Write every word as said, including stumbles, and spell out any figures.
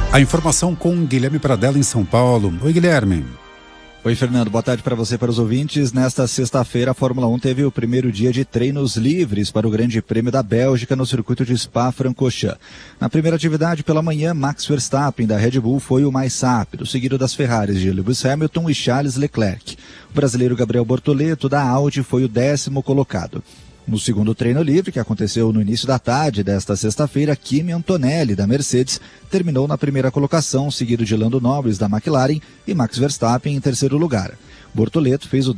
A informação com Guilherme Pradella em São Paulo. Oi, Guilherme. Oi, Fernando. Boa tarde para você e para os ouvintes. Nesta sexta-feira, a Fórmula um teve o primeiro dia de treinos livres para o Grande Prêmio da Bélgica no circuito de Spa-Francorchamps. Na primeira atividade pela manhã, Max Verstappen da Red Bull foi o mais rápido, seguido das Ferraris de Lewis Hamilton e Charles Leclerc. O brasileiro Gabriel Bortoleto da Audi foi o décimo colocado. No segundo treino livre, que aconteceu no início da tarde desta sexta-feira, Kimi Antonelli, da Mercedes, terminou na primeira colocação, seguido de Lando Norris, da McLaren, e Max Verstappen em terceiro lugar. Bortoleto fez o